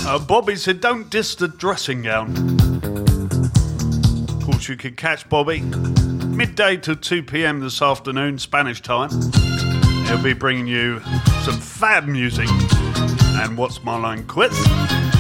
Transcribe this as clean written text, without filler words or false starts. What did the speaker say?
Bobby said, don't diss the dressing gown. Of course, you can catch Bobby midday to 2 p.m. this afternoon, Spanish time. He'll be bringing you some fab music and What's My Line quiz.